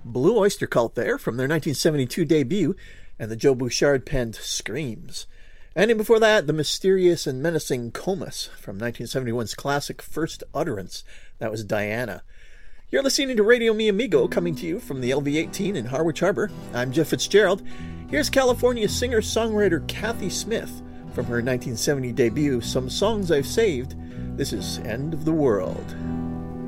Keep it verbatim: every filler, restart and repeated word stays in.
Blue Oyster Cult there from their nineteen seventy-two debut, and the Joe Bouchard penned Screams. And before that, the mysterious and menacing Comus from nineteen seventy-one's classic First Utterance. That was Diana. You're listening to Radio Mi Amigo, coming to you from the L V eighteen in Harwich Harbor. I'm Jeff Fitzgerald. Here's California singer-songwriter Kathy Smith from her nineteen seventy debut, Some Songs I've Saved. This is End of the World.